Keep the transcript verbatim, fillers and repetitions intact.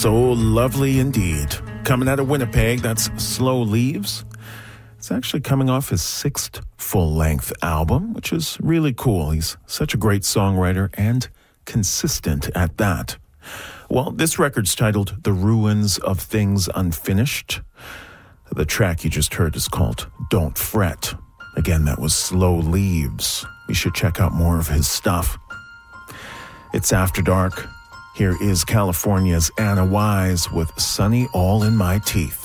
So lovely indeed. Coming out of Winnipeg, that's Slow Leaves. It's actually coming off his sixth full-length album, which is really cool. He's such a great songwriter and consistent at that. Well, this record's titled The Ruins of Things Unfinished. The track you just heard is called Don't Fret. Again, that was Slow Leaves. We should check out more of his stuff. It's After Dark. Here is California's Anna Wise with Sunny All in My Teeth.